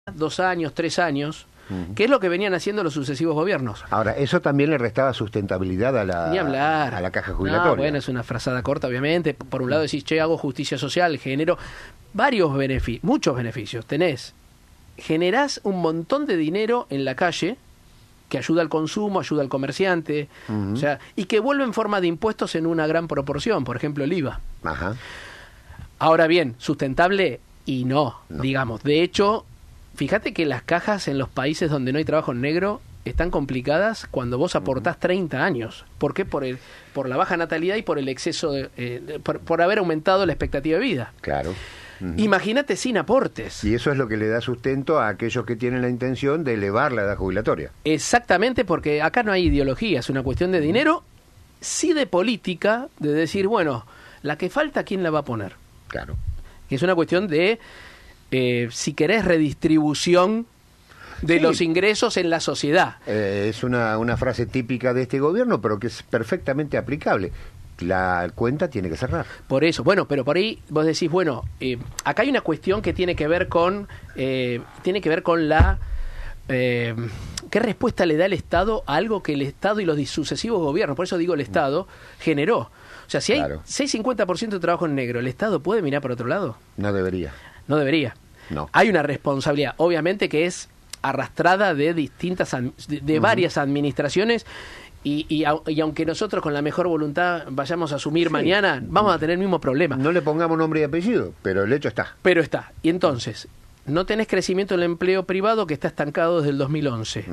2 años, 3 años, que es lo que venían haciendo los sucesivos gobiernos. Ahora, eso también le restaba sustentabilidad Ni hablar. a la caja jubilatoria. No, bueno, es una frazada corta, obviamente. Por un lado decís, che, hago justicia social, genero varios beneficios, muchos beneficios. Generás un montón de dinero en la calle que ayuda al consumo, ayuda al comerciante, o sea, y que vuelve en forma de impuestos en una gran proporción, por ejemplo, el IVA. Ajá. Ahora bien, sustentable y no, digamos. De hecho, fíjate que las cajas en los países donde no hay trabajo en negro están complicadas cuando vos aportás 30 años. ¿Por qué? Por la baja natalidad y por el exceso por haber aumentado la expectativa de vida. Claro. Imagínate sin aportes. Y eso es lo que le da sustento a aquellos que tienen la intención de elevar la edad jubilatoria. Exactamente, porque acá no hay ideología, es una cuestión de dinero, sí de política, de decir, bueno, la que falta, ¿quién la va a poner? Claro. Que es una cuestión de, si querés, redistribución de los ingresos en la sociedad. Es una frase típica de este gobierno, pero que es perfectamente aplicable. La cuenta tiene que cerrar. Por eso, bueno, pero por ahí vos decís, bueno, acá hay una cuestión que tiene que ver con la ¿qué respuesta le da el Estado a algo que el Estado y los sucesivos gobiernos, por eso digo el Estado, generó? O sea, si hay 6,50% de trabajo en negro, ¿el Estado puede mirar para otro lado? No debería. No debería. No. Hay una responsabilidad, obviamente, que es arrastrada de varias administraciones. Y aunque nosotros con la mejor voluntad vayamos a asumir mañana, vamos a tener el mismo problema. No le pongamos nombre y apellido, pero el hecho está. Pero está. Y entonces, no tenés crecimiento en el empleo privado, que está estancado desde el 2011.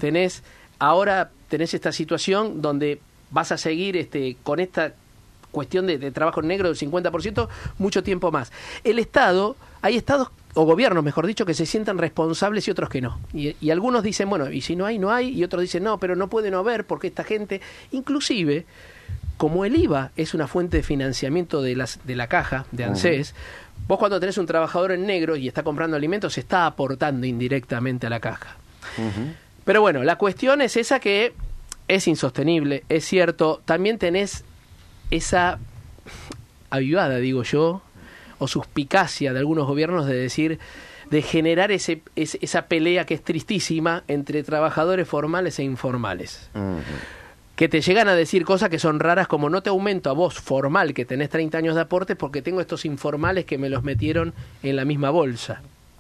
Ahora tenés esta situación donde vas a seguir con esta cuestión de trabajo en negro del 50% mucho tiempo más. El Estado, hay estados o gobiernos, mejor dicho, que se sientan responsables y otros que no. Y algunos dicen, bueno, y si no hay, no hay, y otros dicen, no, pero no puede no haber, porque esta gente, inclusive, como el IVA es una fuente de financiamiento de la caja, de ANSES, vos cuando tenés un trabajador en negro y está comprando alimentos, se está aportando indirectamente a la caja. Pero bueno, la cuestión es esa, que es insostenible, es cierto. También tenés esa avivada, digo yo, o suspicacia de algunos gobiernos de decir, de generar esa pelea que es tristísima entre trabajadores formales e informales. Que te llegan a decir cosas que son raras, como no te aumento a vos formal, que tenés 30 años de aporte, porque tengo estos informales que me los metieron en la misma bolsa.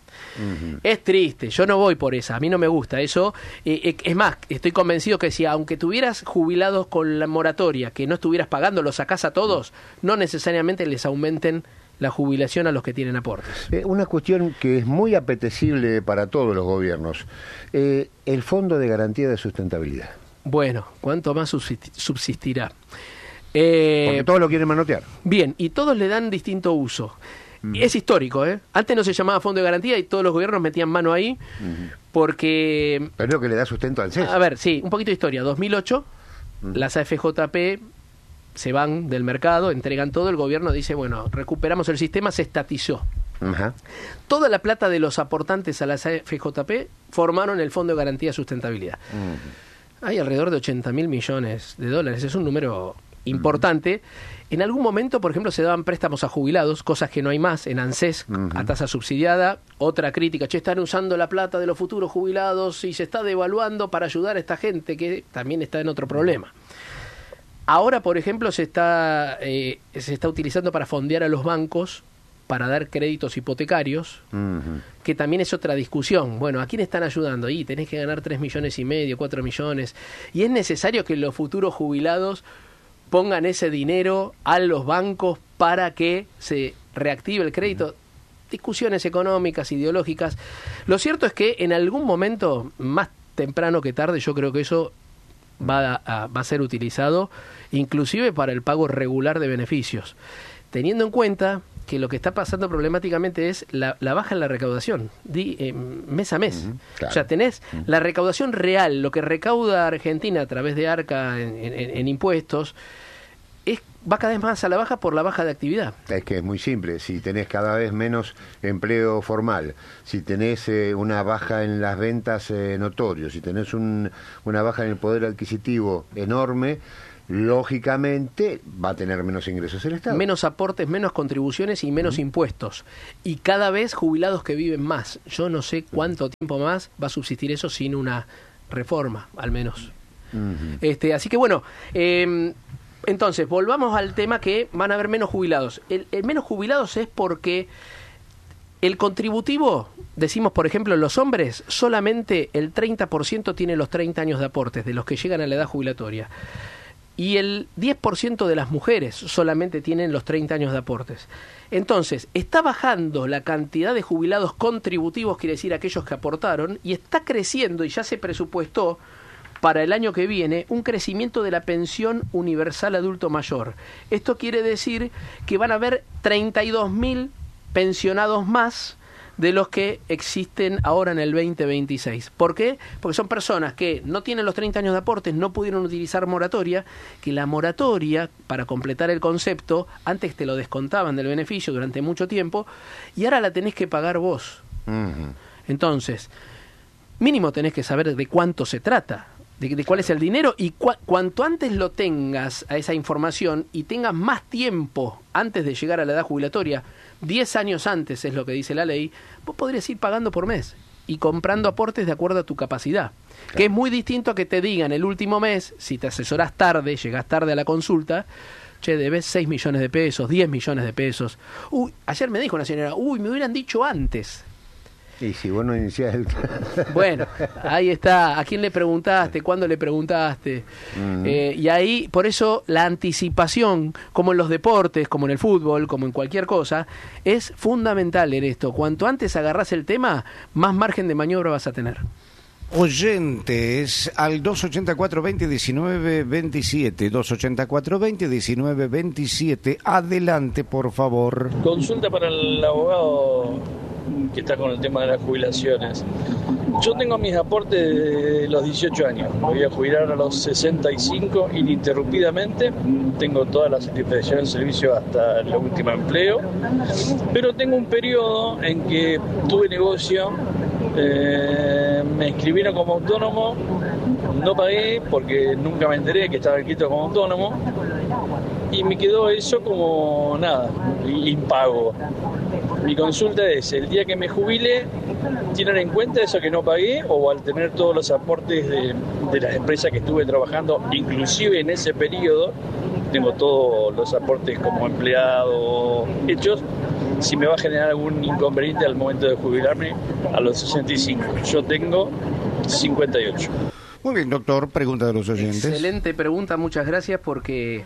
Es triste, yo no voy por esa, a mí no me gusta eso. Es más, estoy convencido que si aunque tuvieras jubilados con la moratoria, que no estuvieras pagando, los sacás a todos, no necesariamente les aumenten la jubilación a los que tienen aportes. Una cuestión que es muy apetecible para todos los gobiernos, el Fondo de Garantía de Sustentabilidad. Bueno, ¿cuánto más subsistirá? Porque todos lo quieren manotear. Bien, y todos le dan distinto uso. Es histórico, ¿eh? Antes no se llamaba Fondo de Garantía y todos los gobiernos metían mano ahí, porque... Pero es lo que le da sustento al CES. A ver, sí, un poquito de historia. 2008, las AFJP se van del mercado, entregan todo, el gobierno dice, bueno, recuperamos el sistema, se estatizó. Toda la plata de los aportantes a las AFJP formaron el Fondo de Garantía de Sustentabilidad. Hay alrededor de 80.000 millones de dólares, es un número importante. En algún momento, por ejemplo, se daban préstamos a jubilados, cosas que no hay más en ANSES, a tasa subsidiada. Otra crítica, están usando la plata de los futuros jubilados y se está devaluando para ayudar a esta gente que también está en otro problema. Ahora, por ejemplo, se está utilizando para fondear a los bancos, para dar créditos hipotecarios, que también es otra discusión. Bueno, ¿a quién están ayudando? Y tenés que ganar 3,5 millones, 4 millones. Y es necesario que los futuros jubilados pongan ese dinero a los bancos para que se reactive el crédito. Discusiones económicas, ideológicas. Lo cierto es que en algún momento, más temprano que tarde, yo creo que eso va a ser utilizado, inclusive para el pago regular de beneficios. Teniendo en cuenta que lo que está pasando problemáticamente es la baja en la recaudación, mes a mes. Claro. O sea, tenés la recaudación real, lo que recauda Argentina a través de ARCA en impuestos, va cada vez más a la baja por la baja de actividad. Es que es muy simple, si tenés cada vez menos empleo formal, si tenés una baja en las ventas notorio, si tenés una baja en el poder adquisitivo enorme, lógicamente va a tener menos ingresos el Estado. Menos aportes, menos contribuciones y menos impuestos. Y cada vez jubilados que viven más. Yo no sé cuánto tiempo más va a subsistir eso sin una reforma, al menos. Así que bueno, entonces volvamos al tema que van a haber menos jubilados. El menos jubilados es porque el contributivo, decimos por ejemplo los hombres, solamente el 30% tiene los 30 años de aportes de los que llegan a la edad jubilatoria. Y el 10% de las mujeres solamente tienen los 30 años de aportes. Entonces, está bajando la cantidad de jubilados contributivos, quiere decir aquellos que aportaron, y está creciendo, y ya se presupuestó para el año que viene, un crecimiento de la pensión universal adulto mayor. Esto quiere decir que van a haber 32.000 pensionados más de los que existen ahora en el 2026. ¿Por qué? Porque son personas que no tienen los 30 años de aportes, no pudieron utilizar moratoria, que la moratoria, para completar el concepto, antes te lo descontaban del beneficio durante mucho tiempo, y ahora la tenés que pagar vos. Entonces, mínimo tenés que saber de cuánto se trata, de cuál es el dinero, y cuanto antes lo tengas a esa información y tengas más tiempo antes de llegar a la edad jubilatoria, 10 años antes es lo que dice la ley, vos podrías ir pagando por mes y comprando aportes de acuerdo a tu capacidad. Claro. Que es muy distinto a que te digan el último mes, si te asesorás tarde, llegás tarde a la consulta, che, debes 6 millones de pesos, 10 millones de pesos. Ayer me dijo una señora, me hubieran dicho antes. Y si vos no iniciás el... Bueno, ahí está. ¿A quién le preguntaste? ¿Cuándo le preguntaste? Y ahí, por eso, la anticipación, como en los deportes, como en el fútbol, como en cualquier cosa, es fundamental en esto. Cuanto antes agarrás el tema, más margen de maniobra vas a tener. Oyentes al 284-20-19-27, 284-20-19-27. Adelante, por favor. Consulta para el abogado que está con el tema de las jubilaciones. Yo tengo mis aportes de los 18 años, me voy a jubilar a los 65 ininterrumpidamente, tengo toda la satisfacción del servicio hasta el último empleo, pero tengo un periodo en que tuve negocio, me inscribieron como autónomo, no pagué porque nunca me enteré que estaba inscrito como autónomo y me quedó eso como nada, impago. Mi consulta es, el día que me jubile, ¿tienen en cuenta eso que no pagué? O al tener todos los aportes de las empresas que estuve trabajando, inclusive en ese periodo, tengo todos los aportes como empleado hechos, si me va a generar algún inconveniente al momento de jubilarme a los 65. Yo tengo 58. Muy bien, doctor, pregunta de los oyentes. Excelente pregunta, muchas gracias porque...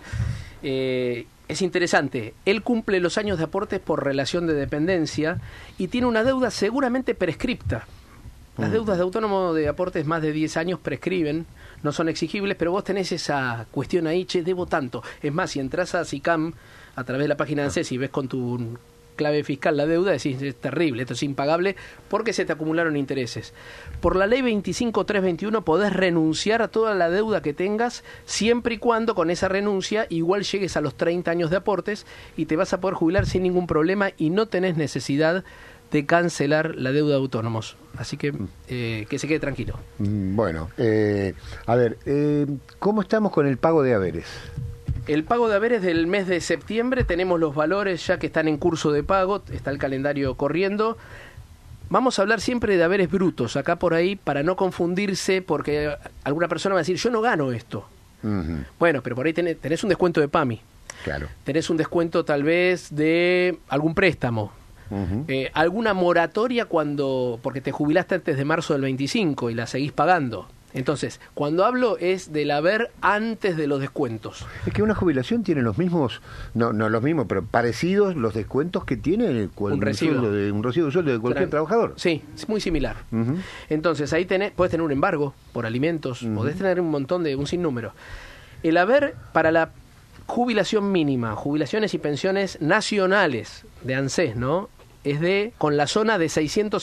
es interesante, él cumple los años de aportes por relación de dependencia y tiene una deuda seguramente prescripta. Las deudas de autónomo de aportes más de 10 años prescriben, no son exigibles, pero vos tenés esa cuestión ahí, che, debo tanto. Es más, si entras a SICAM a través de la página de ANSES y ves con tu clave fiscal la deuda, decís, es terrible, esto es impagable porque se te acumularon intereses. Por la ley 25321 podés renunciar a toda la deuda que tengas siempre y cuando con esa renuncia igual llegues a los 30 años de aportes y te vas a poder jubilar sin ningún problema y no tenés necesidad de cancelar la deuda de autónomos. Así que se quede tranquilo. Bueno, a ver, ¿cómo estamos con el pago de haberes? El pago de haberes del mes de septiembre, tenemos los valores ya que están en curso de pago, está el calendario corriendo. Vamos a hablar siempre de haberes brutos, acá por ahí, para no confundirse, porque alguna persona va a decir, yo no gano esto. Bueno, pero por ahí tenés un descuento de PAMI. Claro. Tenés un descuento tal vez de algún préstamo. Alguna moratoria porque te jubilaste antes de marzo del 25 y la seguís pagando. Entonces, cuando hablo es del haber antes de los descuentos. Es que una jubilación tiene los mismos, no los mismos, pero parecidos los descuentos que tiene un recibo de sueldo de cualquier trabajador. Sí, es muy similar. Entonces, ahí podés tener un embargo por alimentos, podés tener un sinnúmero. El haber para la jubilación mínima, jubilaciones y pensiones nacionales de ANSES, ¿no? Es con la zona de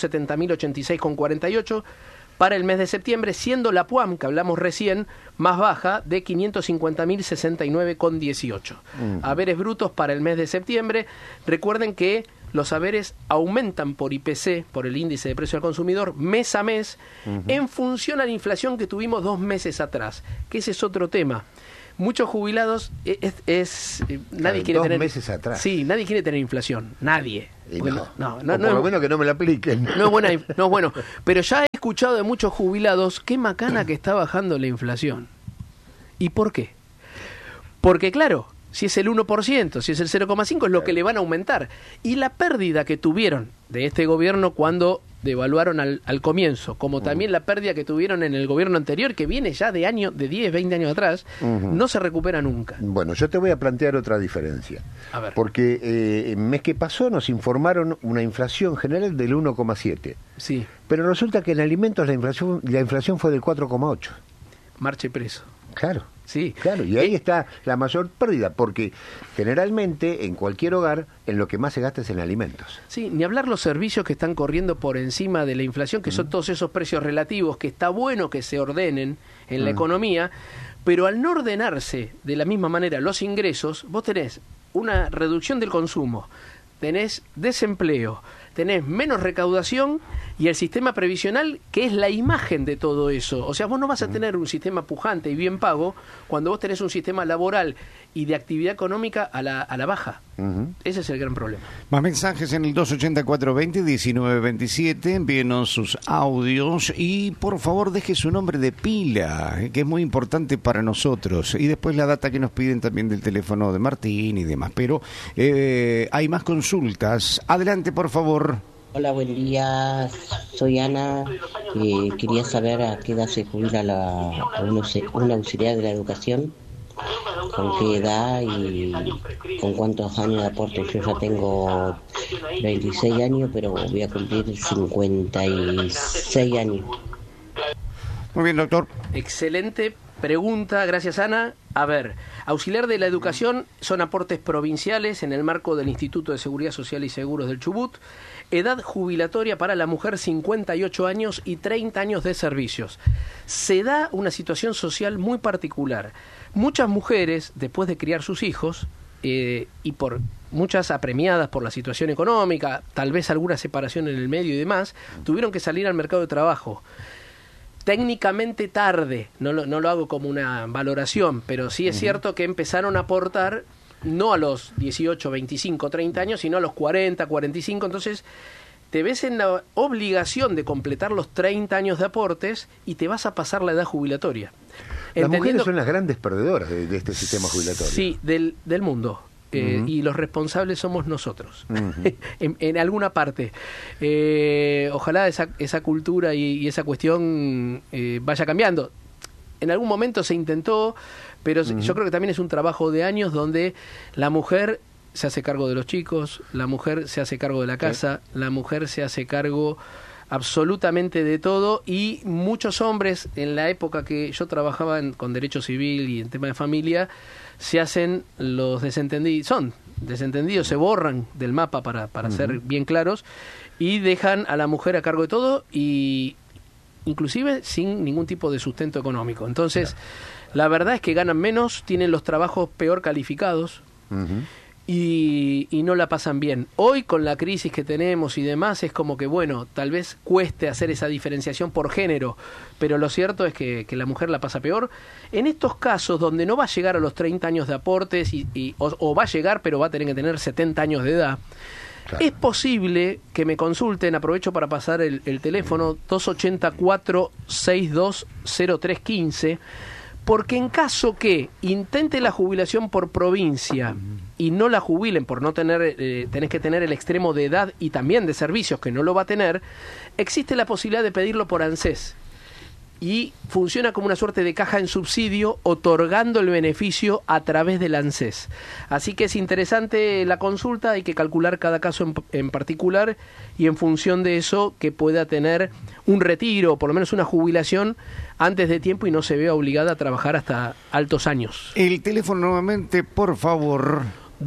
670.086,48 para el mes de septiembre, siendo la PUAM, que hablamos recién, más baja, de 550.069,18. Haberes brutos para el mes de septiembre. Recuerden que los haberes aumentan por IPC, por el índice de precio al consumidor, mes a mes, en función a la inflación que tuvimos 2 meses atrás, que ese es otro tema. muchos jubilados nadie quiere tener 2 meses atrás. Sí, nadie quiere tener inflación, nadie. No, por lo menos que no me la apliquen. No es bueno, pero ya he escuchado de muchos jubilados qué macana que está bajando la inflación. ¿Y por qué? Porque claro, si es el 1%, si es el 0,5 es lo que le van a aumentar. Y la pérdida que tuvieron de este gobierno cuando devaluaron al comienzo, como también la pérdida que tuvieron en el gobierno anterior, que viene ya de 10, 20 años atrás, no se recupera nunca. Bueno, yo te voy a plantear otra diferencia. A ver. Porque el mes que pasó nos informaron una inflación general del 1,7. Sí. Pero resulta que en alimentos la inflación fue del 4,8. Marche preso. Claro. Sí. Claro, y ahí está la mayor pérdida, porque generalmente en cualquier hogar en lo que más se gasta es en alimentos. Sí, ni hablar los servicios que están corriendo por encima de la inflación, que son todos esos precios relativos, que está bueno que se ordenen en la economía, pero al no ordenarse de la misma manera los ingresos, vos tenés una reducción del consumo, tenés desempleo, tenés menos recaudación y el sistema previsional, que es la imagen de todo eso. O sea, vos no vas a tener un sistema pujante y bien pago cuando vos tenés un sistema laboral y de actividad económica a la baja. Ese es el gran problema. Más mensajes en el 284-20-1927. Envíenos sus audios y por favor deje su nombre de pila, que es muy importante para nosotros. Y después la data que nos piden también del teléfono de Martín y demás. Pero hay más consultas. Adelante, por favor. Hola, buen día. Soy Ana. Quería saber a qué edad se jubila una auxiliar de la educación, con qué edad y con cuántos años de aporte. Yo ya tengo 26 años, pero voy a cumplir 56 años. Muy bien, doctor. Excelente pregunta, gracias Ana. A ver, auxiliar de la educación son aportes provinciales en el marco del Instituto de Seguridad Social y Seguros del Chubut. Edad jubilatoria para la mujer 58 años y 30 años de servicios. Se da una situación social muy particular. Muchas mujeres, después de criar sus hijos, y por muchas apremiadas por la situación económica, tal vez alguna separación en el medio y demás, tuvieron que salir al mercado de trabajo. Técnicamente tarde, no lo hago como una valoración, pero sí es cierto que empezaron a aportar no a los 18, 25, 30 años, sino a los 40, 45, entonces te ves en la obligación de completar los 30 años de aportes y te vas a pasar la edad jubilatoria. Las mujeres son las grandes perdedoras de este sistema jubilatorio. Sí, del mundo. Y los responsables somos nosotros, en alguna parte. Ojalá esa cultura y esa cuestión vaya cambiando. En algún momento se intentó, pero yo creo que también es un trabajo de años donde la mujer se hace cargo de los chicos, la mujer se hace cargo de la casa, la mujer se hace cargo absolutamente de todo, y muchos hombres en la época que yo trabajaba con derecho civil y en tema de familia se hacen los desentendidos, se borran del mapa para ser bien claros y dejan a la mujer a cargo de todo y inclusive sin ningún tipo de sustento económico. Entonces, la verdad es que ganan menos, tienen los trabajos peor calificados y no la pasan bien. Hoy, con la crisis que tenemos y demás, es como que, bueno, tal vez cueste hacer esa diferenciación por género, pero lo cierto es que la mujer la pasa peor. En estos casos, donde no va a llegar a los 30 años de aportes o va a llegar, pero va a tener que tener 70 años de edad, claro, es posible que me consulten, aprovecho para pasar el teléfono 284-620315, porque en caso que intente la jubilación por provincia y no la jubilen por no tener, tenés que tener el extremo de edad y también de servicios, que no lo va a tener, existe la posibilidad de pedirlo por ANSES. Y funciona como una suerte de caja en subsidio, otorgando el beneficio a través del ANSES. Así que es interesante la consulta, hay que calcular cada caso en particular y en función de eso que pueda tener un retiro, o por lo menos una jubilación antes de tiempo y no se vea obligada a trabajar hasta altos años. El teléfono nuevamente, por favor.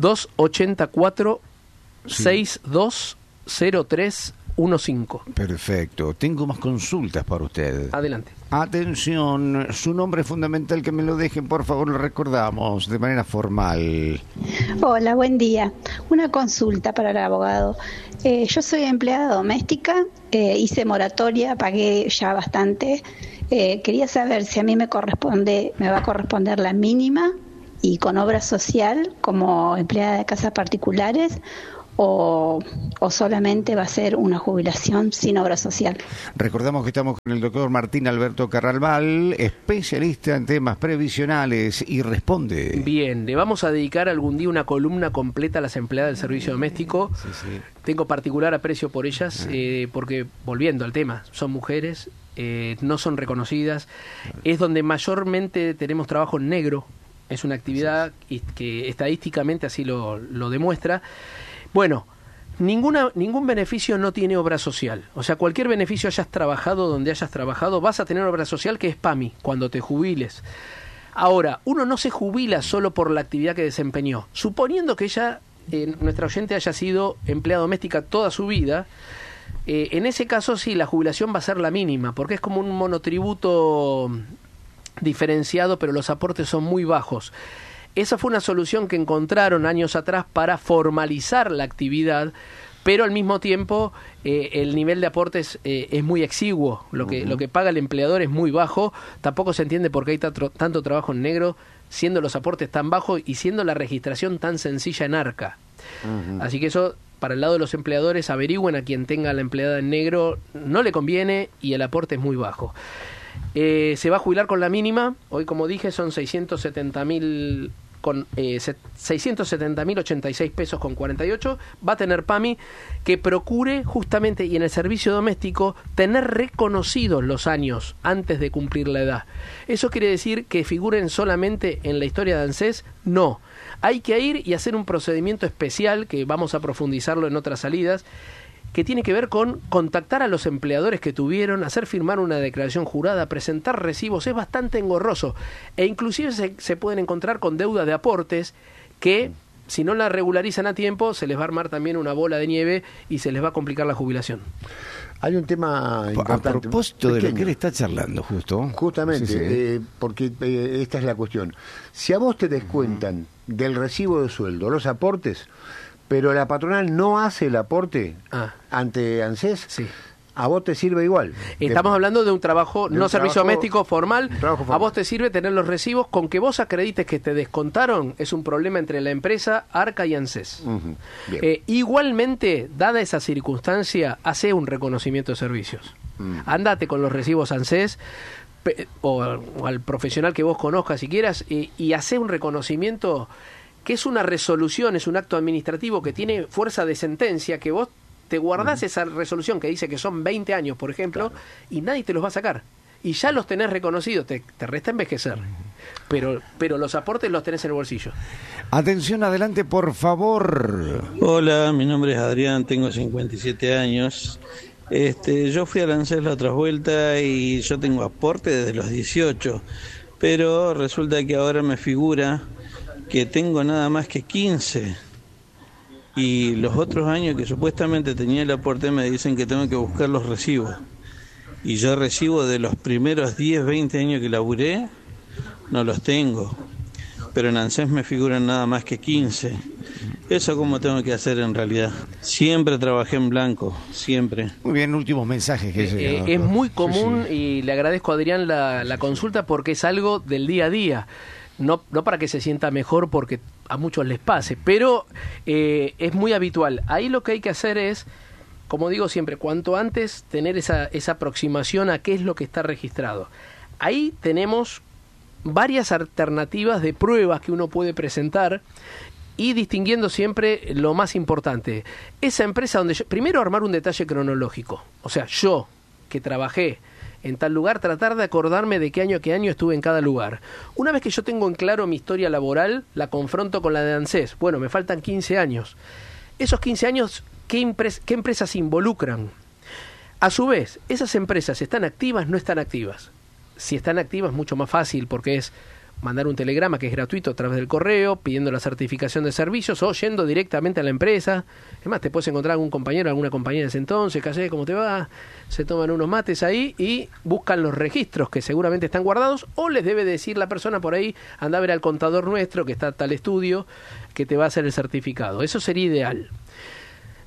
284-620315. Perfecto. Tengo más consultas para usted. Adelante. Atención, su nombre es fundamental, que me lo dejen, por favor, lo recordamos de manera formal. Hola, buen día. Una consulta para el abogado. Yo soy empleada doméstica, hice moratoria, pagué ya bastante Quería saber si a mí me va a corresponder la mínima y con obra social como empleada de casas particulares, o solamente va a ser una jubilación sin obra social. Recordamos que estamos con el doctor Martín Alberto Carralbal, especialista en temas previsionales, y responde. Bien, le vamos a dedicar algún día una columna completa a las empleadas del servicio doméstico. Sí. Tengo particular aprecio por ellas, porque, volviendo al tema, son mujeres, no son reconocidas, es donde mayormente tenemos trabajo en negro, es una actividad que estadísticamente así lo demuestra. Bueno, ningún beneficio no tiene obra social. O sea, cualquier beneficio hayas trabajado donde hayas trabajado, vas a tener obra social, que es PAMI, cuando te jubiles. Ahora, uno no se jubila solo por la actividad que desempeñó. Suponiendo que ella, nuestra oyente, haya sido empleada doméstica toda su vida, en ese caso sí, la jubilación va a ser la mínima, porque es como un monotributo diferenciado, pero los aportes son muy bajos. Esa fue una solución que encontraron años atrás para formalizar la actividad, pero al mismo tiempo el nivel de aportes es muy exiguo. Lo que paga el empleador es muy bajo. Tampoco se entiende por qué hay tanto trabajo en negro, siendo los aportes tan bajos y siendo la registración tan sencilla en ARCA. Así que eso, para el lado de los empleadores, averigüen a quien tenga la empleada en negro, no le conviene y el aporte es muy bajo. Se va a jubilar con la mínima. Hoy, como dije, son 670.000 con 670.086 pesos con 48. Va a tener PAMI, que procure justamente, y en el servicio doméstico, tener reconocidos los años antes de cumplir la edad. ¿Eso quiere decir que figuren solamente en la historia de ANSES? No. Hay que ir y hacer un procedimiento especial, que vamos a profundizarlo en otras salidas, que tiene que ver con contactar a los empleadores que tuvieron, hacer firmar una declaración jurada, presentar recibos. Es bastante engorroso, e inclusive se pueden encontrar con deuda de aportes que, si no la regularizan a tiempo, se les va a armar también una bola de nieve y se les va a complicar la jubilación. Hay un tema importante. A propósito de lo que él está charlando, justamente, porque esta es la cuestión. Si a vos te descuentan del recibo de sueldo los aportes, pero la patronal no hace el aporte ante ANSES, a vos te sirve igual. Estamos hablando de un trabajo, no servicio doméstico formal. Formal. A vos te sirve tener los recibos. Con que vos acredites que te descontaron, es un problema entre la empresa, ARCA y ANSES. Igualmente, dada esa circunstancia, hace un reconocimiento de servicios. Andate con los recibos ANSES o al profesional que vos conozcas si quieras, y hace un reconocimiento, que es una resolución, es un acto administrativo que tiene fuerza de sentencia, que vos te guardás esa resolución que dice que son 20 años, por ejemplo, y nadie te los va a sacar. Y ya los tenés reconocidos, te resta envejecer. Pero los aportes los tenés en el bolsillo. Atención, adelante, por favor. Hola, mi nombre es Adrián, tengo 57 años. Yo fui al ANSES la otra vuelta y yo tengo aporte desde los 18, pero resulta que ahora me figura que tengo nada más que 15, y los otros años que supuestamente tenía el aporte me dicen que tengo que buscar los recibos, y yo recibo de los primeros 10, 20 años que laburé, no los tengo, pero en ANSES me figuran nada más que 15. ¿Eso cómo tengo que hacer en realidad? Siempre trabajé en blanco, siempre. Muy bien, últimos mensajes que es muy común, y le agradezco a Adrián la consulta, porque es algo del día a día. No para que se sienta mejor, porque a muchos les pase, pero es muy habitual. Ahí lo que hay que hacer es, como digo siempre, cuanto antes tener esa aproximación a qué es lo que está registrado. Ahí tenemos varias alternativas de pruebas que uno puede presentar, y distinguiendo siempre lo más importante. Esa empresa donde primero armar un detalle cronológico. O sea, yo que trabajé en tal lugar, tratar de acordarme de qué año a qué año estuve en cada lugar. Una vez que yo tengo en claro mi historia laboral, la confronto con la de ANSES. Bueno, me faltan 15 años. Esos 15 años, ¿qué empresas involucran? A su vez, ¿esas empresas están activas, no están activas? Si están activas, mucho más fácil, porque es mandar un telegrama que es gratuito a través del correo, pidiendo la certificación de servicios, o yendo directamente a la empresa. Es más, te puedes encontrar algún compañero, alguna compañía de ese entonces, ¿qué haces? ¿Cómo te va? Se toman unos mates ahí y buscan los registros que seguramente están guardados, o les debe decir la persona por ahí, anda a ver al contador nuestro que está tal estudio, que te va a hacer el certificado. Eso sería ideal.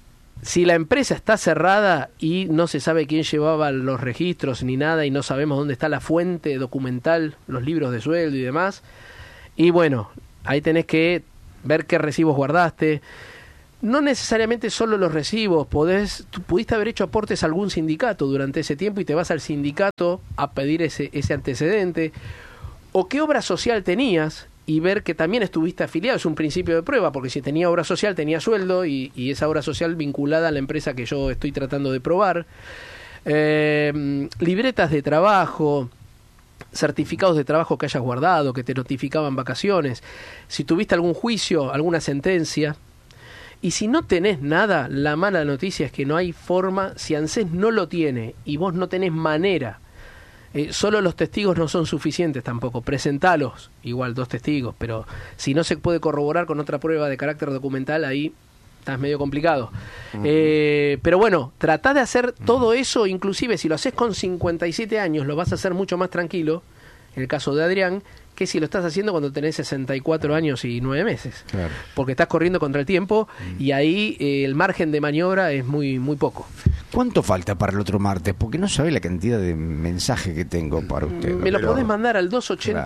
Si la empresa está cerrada y no se sabe quién llevaba los registros ni nada y no sabemos dónde está la fuente documental, los libros de sueldo y demás, y bueno, ahí tenés que ver qué recibos guardaste. No necesariamente solo los recibos, pudiste haber hecho aportes a algún sindicato durante ese tiempo y te vas al sindicato a pedir ese antecedente. O qué obra social tenías y ver que también estuviste afiliado. Es un principio de prueba, porque si tenía obra social tenía sueldo y esa obra social vinculada a la empresa que yo estoy tratando de probar. Libretas de trabajo, certificados de trabajo que hayas guardado, que te notificaban vacaciones, si tuviste algún juicio, alguna sentencia. Y si no tenés nada, la mala noticia es que no hay forma, si ANSES no lo tiene y vos no tenés manera, solo los testigos no son suficientes tampoco, presentalos, igual 2 testigos, pero si no se puede corroborar con otra prueba de carácter documental, ahí estás medio complicado. Pero bueno, tratá de hacer todo eso, inclusive si lo haces con 57 años, lo vas a hacer mucho más tranquilo, en el caso de Adrián, que si lo estás haciendo cuando tenés 64 años y 9 meses. Claro. Porque estás corriendo contra el tiempo y ahí el margen de maniobra es muy poco. ¿Cuánto falta para el otro martes? Porque no sabe la cantidad de mensajes que tengo para usted. Me lo podés mandar al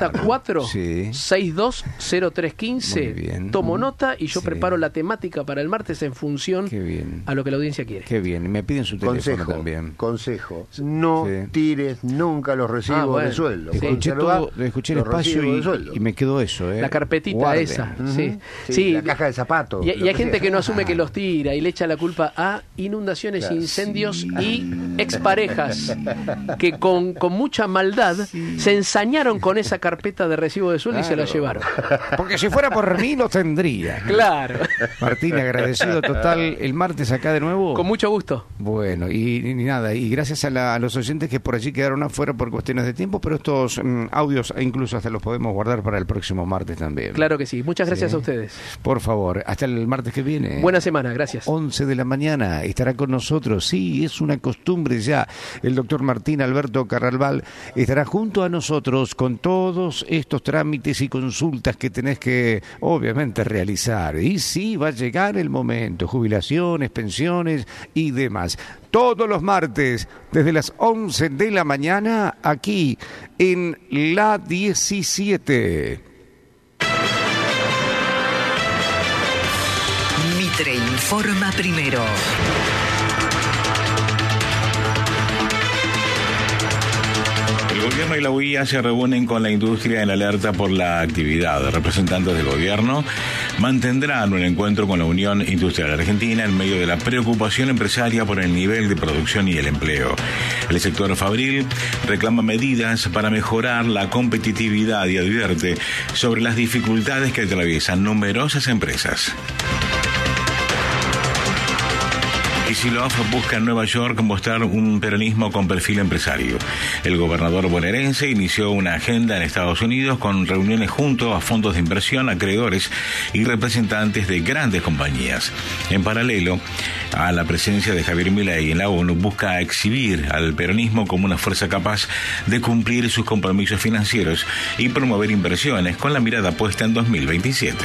284-620315. Tomo nota y yo preparo la temática para el martes en función a lo que la audiencia quiere. Qué bien. Y me piden su teléfono también. Consejo. No tires nunca los recibos de sueldo. Escuché el espacio y me quedó eso. La carpetita esa. Sí, la caja de zapatos. Y hay gente que no asume que los tira y le echa la culpa a inundaciones, incendios y exparejas que con mucha maldad se ensañaron con esa carpeta de recibo de sueldo y se la llevaron. Porque si fuera por mí lo tendría. Claro. Martín, agradecido total. El martes acá de nuevo. Con mucho gusto. Bueno, y nada, y gracias a los oyentes que por allí quedaron afuera por cuestiones de tiempo, pero estos audios incluso hasta los podemos guardar para el próximo martes también. Claro que sí. Muchas gracias a ustedes. Por favor, hasta el martes que viene. Buena semana, gracias. 11 de la mañana estará con nosotros. Sí, es una costumbre ya. El doctor Martín Alberto Carralbal estará junto a nosotros con todos estos trámites y consultas que tenés que, obviamente, realizar. Y sí, va a llegar el momento. Jubilaciones, pensiones y demás. Todos los martes, desde las 11 de la mañana, aquí en La 17. Mitre informa primero. El gobierno y la UIA se reúnen con la industria en alerta por la actividad. Representantes del gobierno mantendrán un encuentro con la Unión Industrial Argentina en medio de la preocupación empresaria por el nivel de producción y el empleo. El sector fabril reclama medidas para mejorar la competitividad y advierte sobre las dificultades que atraviesan numerosas empresas. Kicillof busca en Nueva York mostrar un peronismo con perfil empresario. El gobernador bonaerense inició una agenda en Estados Unidos con reuniones junto a fondos de inversión, acreedores y representantes de grandes compañías. En paralelo a la presencia de Javier Milei en la ONU, busca exhibir al peronismo como una fuerza capaz de cumplir sus compromisos financieros y promover inversiones con la mirada puesta en 2027.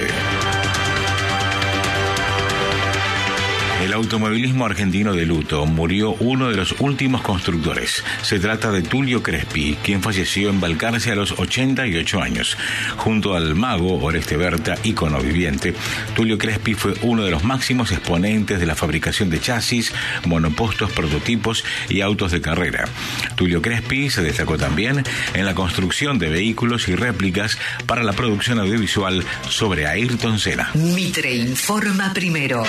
El automovilismo argentino de luto. Murió uno de los últimos constructores. Se trata de Tulio Crespi, quien falleció en Balcarce a los 88 años. Junto al mago Oreste Berta, ícono viviente, Tulio Crespi fue uno de los máximos exponentes de la fabricación de chasis, monopostos, prototipos y autos de carrera. Tulio Crespi se destacó también en la construcción de vehículos y réplicas para la producción audiovisual sobre Ayrton Senna. Mitre informa primero.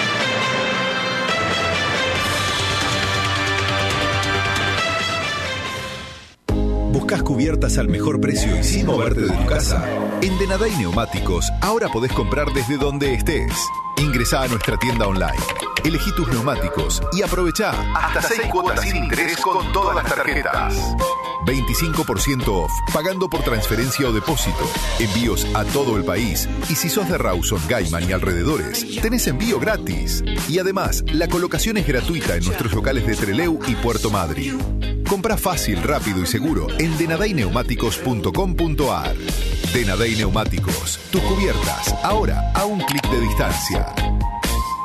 ¿Buscas cubiertas al mejor precio y sin moverte de tu casa? En Denaday Neumáticos ahora podés comprar desde donde estés. Ingresá a nuestra tienda online, elegí tus neumáticos y aprovechá hasta 6 cuotas sin interés con todas las tarjetas. 25% off, pagando por transferencia o depósito. Envíos a todo el país. Y si sos de Rawson, Gaiman y alrededores, tenés envío gratis. Y además, la colocación es gratuita en nuestros locales de Trelew y Puerto Madryn. Comprá fácil, rápido y seguro en denadayneumáticos.com.ar. Denaday Neumáticos, tus cubiertas, ahora a un clic de distancia.